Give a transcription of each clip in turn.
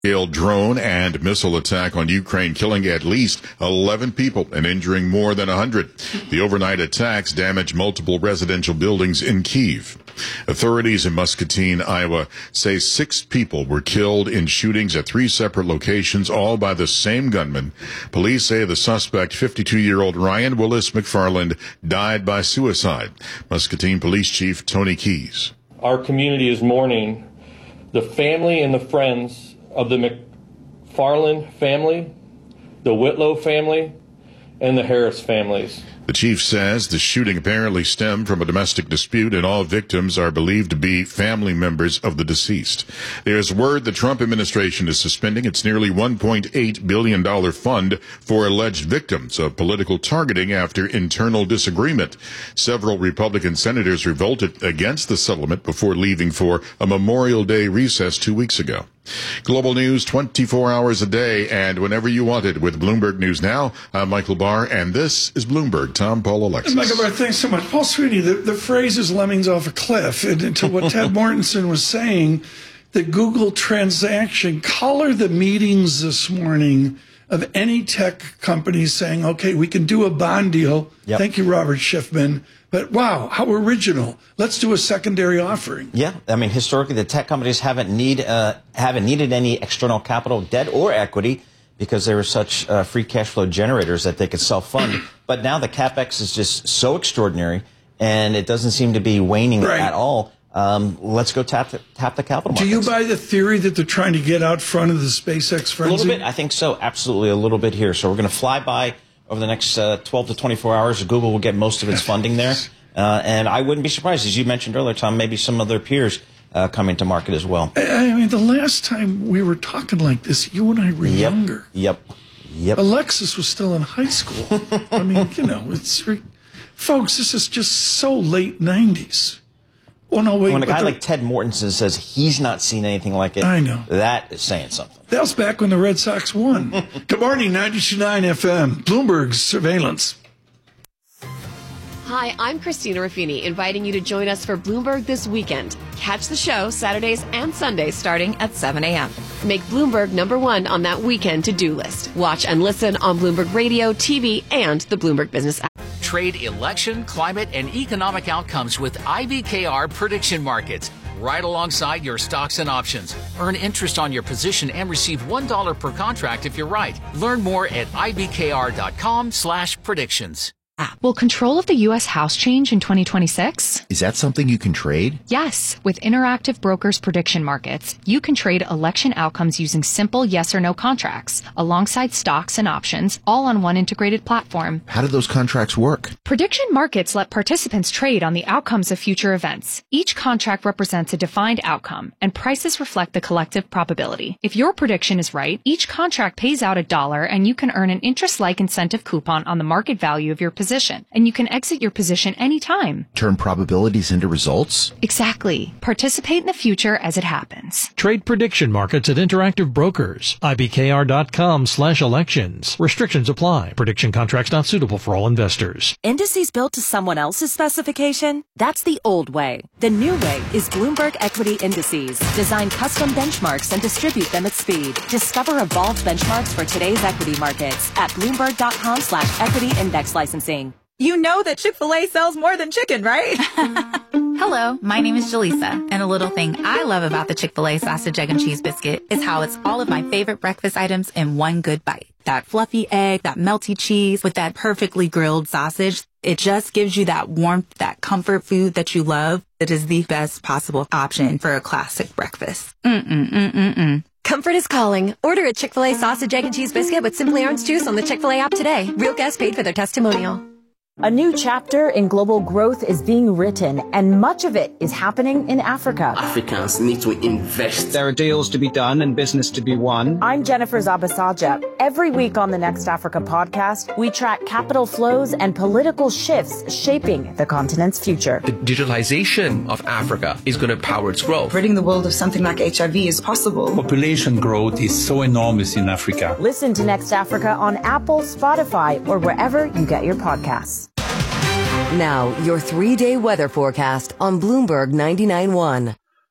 Drone and missile attack on Ukraine, killing at least 11 people and injuring more than 100. The overnight attacks damaged multiple residential buildings in Kyiv. Authorities in Muscatine, Iowa, say 6 people were killed in shootings at 3 separate locations, all by the same gunman. Police say the suspect, 52-year-old Ryan Willis McFarland, died by suicide. Muscatine Police Chief Tony Keyes. Our community is mourning the family and the friends of the McFarland family, the Whitlow family, and the Harris families. The chief says the shooting apparently stemmed from a domestic dispute, and all victims are believed to be family members of the deceased. There's word the Trump administration is suspending its nearly $1.8 billion fund for alleged victims of political targeting after internal disagreement. Several Republican senators revolted against the settlement before leaving for a Memorial Day recess 2 weeks ago. Global news 24 hours a day and whenever you want it with Bloomberg News Now. I'm Michael Barr, and this is Bloomberg. Tom, Paul, Alexis. Michael Barr, thanks so much. Paul Sweeney, the phrase is lemmings off a cliff. And to what Ted Mortensen was saying, the Google transaction, color the meetings this morning of any tech company saying, okay, we can do a bond deal. Yep. Thank you, Robert Schiffman. But wow, how original. Let's do a secondary offering. Yeah, I mean, historically, the tech companies haven't needed any external capital, debt, or equity because they were such free cash flow generators that they could self-fund. But now the CapEx is just so extraordinary, and it doesn't seem to be waning at all. Let's go tap the capital markets. Do you buy the theory that they're trying to get out front of the SpaceX frenzy? A little bit, I think so. Absolutely, a little bit here. So we're going to fly by over the next 12 to 24 hours. Google will get most of its funding there. And I wouldn't be surprised, as you mentioned earlier, Tom, maybe some of their peers coming to market as well. I mean, the last time we were talking like this, you and I were younger. Yep. Alexis was still in high school. I mean, you know, folks, this is just so late 90s. Well, no, wait. When a guy like Ted Mortensen says he's not seen anything like it, I know. That is saying something. That was back when the Red Sox won. Good morning, 92.9 FM, Bloomberg's Surveillance. Hi, I'm Christina Ruffini, inviting you to join us for Bloomberg This Weekend. Catch the show Saturdays and Sundays starting at 7 a.m. Make Bloomberg #1 on that weekend to-do list. Watch and listen on Bloomberg Radio, TV, and the Bloomberg Business app. Trade election, climate, and economic outcomes with IBKR prediction markets. Right alongside your stocks and options. Earn interest on your position and receive $1 per contract if you're right. Learn more at ibkr.com/predictions. Will control of the U.S. House change in 2026? Is that something you can trade? Yes. With Interactive Brokers Prediction Markets, you can trade election outcomes using simple yes or no contracts, alongside stocks and options, all on one integrated platform. How do those contracts work? Prediction markets let participants trade on the outcomes of future events. Each contract represents a defined outcome, and prices reflect the collective probability. If your prediction is right, each contract pays out $1, and you can earn an interest-like incentive coupon on the market value of your position, and you can exit your position anytime. Turn probabilities into results? Exactly. Participate in the future as it happens. Trade prediction markets at Interactive Brokers. IBKR.com/elections. Restrictions apply. Prediction contracts not suitable for all investors. Indices built to someone else's specification? That's the old way. The new way is Bloomberg Equity Indices. Design custom benchmarks and distribute them at speed. Discover evolved benchmarks for today's equity markets at Bloomberg.com/equity index licensing. You know that Chick-fil-A sells more than chicken, right? Hello, my name is Jaleesa, and a little thing I love about the Chick-fil-A sausage, egg, and cheese biscuit is how it's all of my favorite breakfast items in one good bite. That fluffy egg, that melty cheese with that perfectly grilled sausage. It just gives you that warmth, that comfort food that you love. It is the best possible option for a classic breakfast. Comfort is calling. Order a Chick-fil-A sausage, egg, and cheese biscuit with Simply Orange Juice on the Chick-fil-A app today. Real guests paid for their testimonial. A new chapter in global growth is being written, and much of it is happening in Africa. Africans need to invest. There are deals to be done and business to be won. I'm Jennifer Zabasaja. Every week on the Next Africa podcast, we track capital flows and political shifts shaping the continent's future. The digitalization of Africa is going to power its growth. Ridding the world of something like HIV is possible. Population growth is so enormous in Africa. Listen to Next Africa on Apple, Spotify, or wherever you get your podcasts. Now, your 3-day weather forecast on Bloomberg 99.1.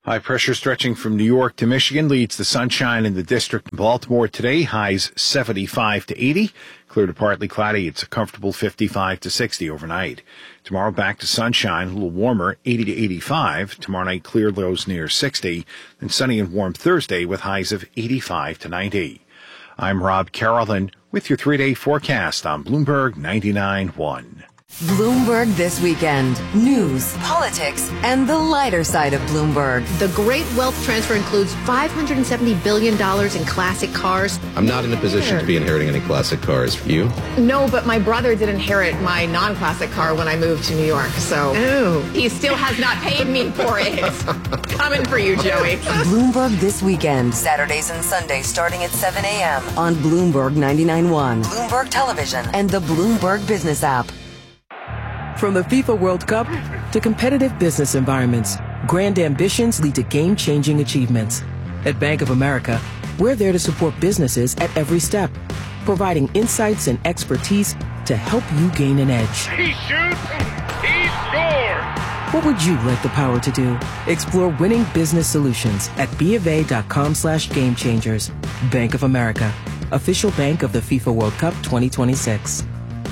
High pressure stretching from New York to Michigan leads to sunshine in the district in Baltimore today. Highs 75 to 80. Clear to partly cloudy. It's a comfortable 55 to 60 overnight. Tomorrow back to sunshine, a little warmer, 80 to 85. Tomorrow night clear, lows near 60. Then sunny and warm Thursday with highs of 85 to 90. I'm Rob Carolyn with your 3-day forecast on Bloomberg 99.1. Bloomberg This Weekend. News, politics, and the lighter side of Bloomberg. The great wealth transfer includes $570 billion in classic cars. I'm not in a position to be inheriting any classic cars. You? No, but my brother did inherit my non-classic car when I moved to New York, so... Ooh. He still has not paid me for it. Coming for you, Joey. Bloomberg This Weekend. Saturdays and Sundays starting at 7 a.m. on Bloomberg 99.1, Bloomberg Television, and the Bloomberg Business app. From the FIFA World Cup to competitive business environments, grand ambitions lead to game-changing achievements. At Bank of America, we're there to support businesses at every step, providing insights and expertise to help you gain an edge. He shoots, he scores! What would you like the power to do? Explore winning business solutions at BofA.com/gamechangers. Bank of America, official bank of the FIFA World Cup 2026.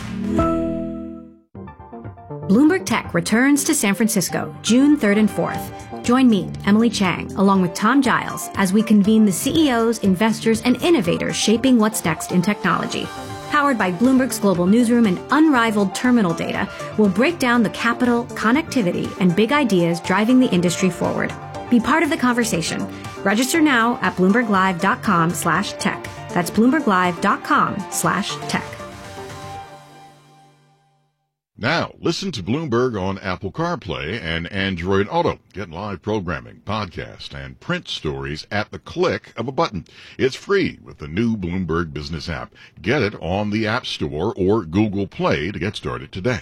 Bloomberg Tech returns to San Francisco June 3rd and 4th. Join me, Emily Chang, along with Tom Giles, as we convene the CEOs, investors, and innovators shaping what's next in technology. Powered by Bloomberg's global newsroom and unrivaled terminal data, we'll break down the capital, connectivity, and big ideas driving the industry forward. Be part of the conversation. Register now at BloombergLive.com/tech. That's BloombergLive.com/tech. Now, listen to Bloomberg on Apple CarPlay and Android Auto. Get live programming, podcast, and print stories at the click of a button. It's free with the new Bloomberg Business app. Get it on the App Store or Google Play to get started today.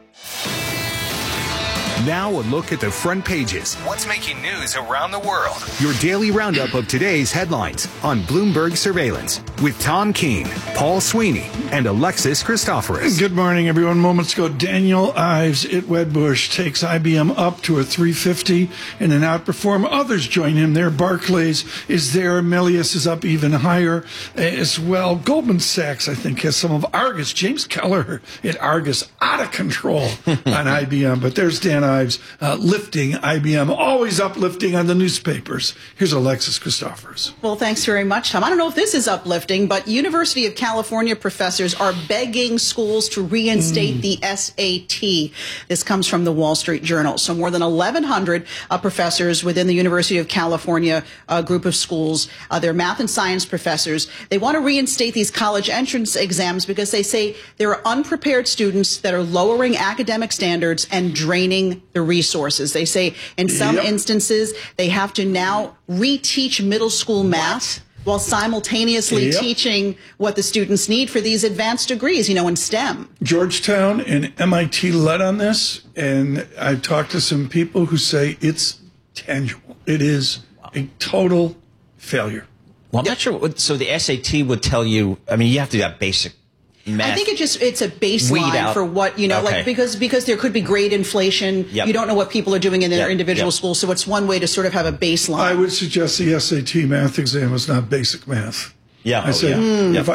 Now a look at the front pages. What's making news around the world? Your daily roundup of today's headlines on Bloomberg Surveillance with Tom Keene, Paul Sweeney, and Alexis Christoforous. Good morning, everyone. Moments ago, Daniel Ives at Wedbush takes IBM up to a 350 and an outperform. Others join him there. Barclays is there. Melius is up even higher as well. Goldman Sachs, I think, has some of Argus. James Keller at Argus out of control on IBM. But there's Dan Ives lifting IBM, always uplifting on the newspapers. Here's Alexis Christoforous. Well, thanks very much, Tom. I don't know if this is uplifting, but University of California professors are begging schools to reinstate the SAT. This comes from the Wall Street Journal. So more than 1,100 professors within the University of California group of schools, they're math and science professors. They want to reinstate these college entrance exams because they say there are unprepared students that are lowering academic standards and draining the resources. They say in some instances they have to now reteach middle school math while simultaneously teaching what the students need for these advanced degrees, in STEM. Georgetown and MIT led on this, and I've talked to some people who say it's tangible. It is a total failure. Well, I'm not sure. So the SAT would tell you, you have to do that basic math. I think it's a baseline for what, because there could be grade inflation. Yep. You don't know what people are doing in their individual schools. So it's one way to sort of have a baseline. I would suggest the SAT math exam is not basic math. Yeah. I say, if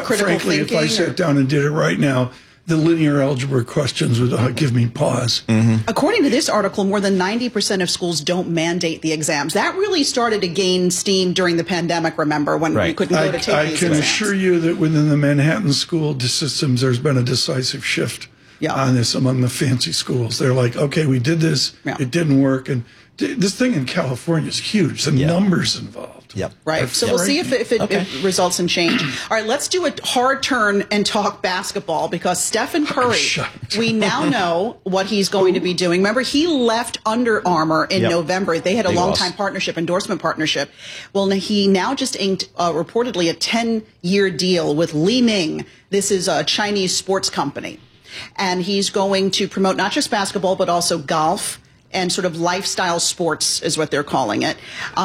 I sat down and did it right now, the linear algebra questions would give me pause. Mm-hmm. According to this article, more than 90% of schools don't mandate the exams. That really started to gain steam during the pandemic, remember, when we couldn't go to take these exams. I can assure you that within the Manhattan school systems, there's been a decisive shift on this among the fancy schools. They're like, okay, we did this, it didn't work. And this thing in California is huge. The numbers involved. Yep. Right. So we'll see if it results in change. All right, let's do a hard turn and talk basketball because Stephen Curry, we now know what he's going to be doing. Remember, he left Under Armour in November. They had a long-time endorsement partnership. Well, he now just inked reportedly a 10-year deal with Li Ning. This is a Chinese sports company. And he's going to promote not just basketball, but also golf. And sort of lifestyle sports is what they're calling it.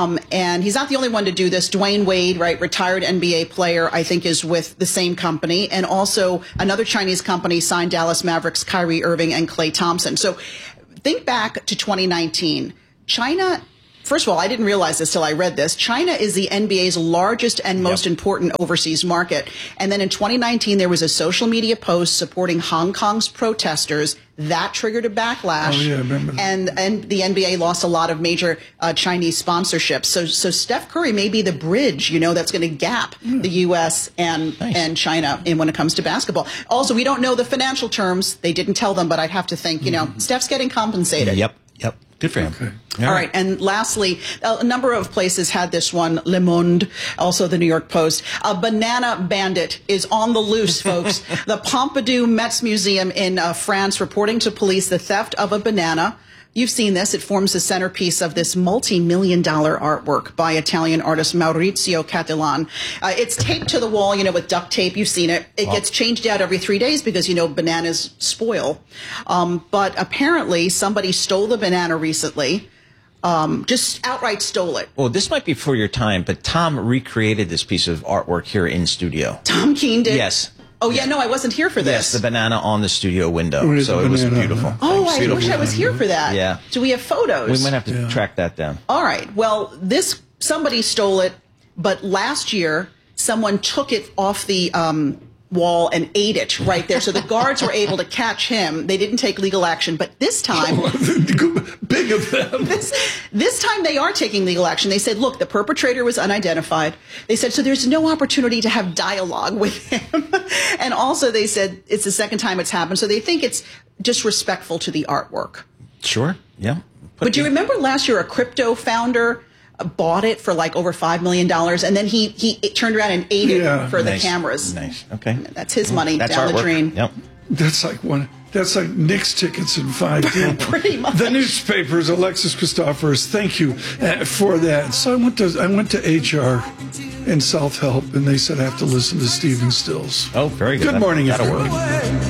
And he's not the only one to do this. Dwayne Wade, retired NBA player, I think is with the same company. And also another Chinese company signed Dallas Mavericks, Kyrie Irving and Klay Thompson. So think back to 2019. China first of all, I didn't realize this till I read this. China is the NBA's largest and most important overseas market. And then in 2019, there was a social media post supporting Hong Kong's protesters. That triggered a backlash. Oh, yeah, I remember that. And the NBA lost a lot of major Chinese sponsorships. So Steph Curry may be the bridge, that's going to gap the U.S. and China when it comes to basketball. Also, we don't know the financial terms. They didn't tell them, but I'd have to think, Steph's getting compensated. Yep. Good for him. Okay. All right. And lastly, a number of places had this one, Le Monde, also the New York Post. A banana bandit is on the loose, folks. The Pompidou Metz Museum in France reporting to police the theft of a banana. You've seen this. It forms the centerpiece of this multi-million-dollar artwork by Italian artist Maurizio Cattelan. It's taped to the wall, with duct tape. You've seen it. It gets changed out every 3 days because, bananas spoil. But apparently somebody stole the banana recently. Just outright stole it. Well, this might be for your time, but Tom recreated this piece of artwork here in studio. Tom Keene did? Yes. Oh, yeah, no, I wasn't here for this. Yes, the banana on the studio window. So it was beautiful. Oh, I wish I was here for that. Yeah. Do we have photos? We might have to track that down. All right. Well, somebody stole it, but last year someone took it off the wall and ate it right there. So the guards were able to catch him. They didn't take legal action, but this time, big of them. This time they are taking legal action. They said, look, the perpetrator was unidentified. They said, so there's no opportunity to have dialogue with him. And also they said it's the second time it's happened. So they think it's disrespectful to the artwork. Sure. Yeah. But do you remember last year a crypto founder bought it for like over $5 million, and then he turned around and ate it for the cameras. Nice. Okay. That's his money down artwork. the drain. Yep. That's like Knicks tickets in 5D. Pretty much. The newspapers, Alexis Christophorous, thank you for that. So I went to HR and South Help, and they said I have to listen to Stephen Stills. Oh, very good. Good morning, That'll everyone. work.